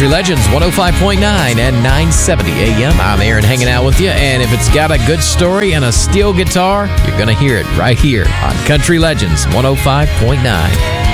Country Legends 105.9 and 970 AM. I'm Aaron hanging out with you, and if it's got a good story and a steel guitar, you're going to hear it right here on Country Legends 105.9.